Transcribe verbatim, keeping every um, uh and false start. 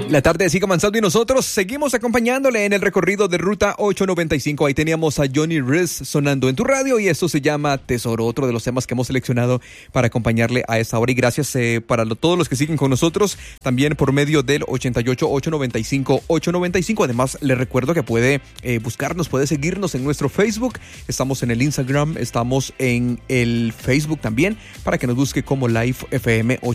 La tarde sigue avanzando y nosotros seguimos acompañándole en el recorrido de Ruta ochocientos noventa y cinco. Ahí teníamos a Johnny Riz sonando en tu radio y esto se llama Tesoro, otro de los temas que hemos seleccionado para acompañarle a esta hora. Y gracias eh, para lo, todos los que siguen con nosotros, también por medio del ochenta y ocho, ochocientos noventa y cinco, ochocientos noventa y cinco. Además, le recuerdo que puede eh, buscarnos, puede seguirnos en nuestro Facebook. Estamos en el Instagram, estamos en el Facebook también, para que nos busque como Live F M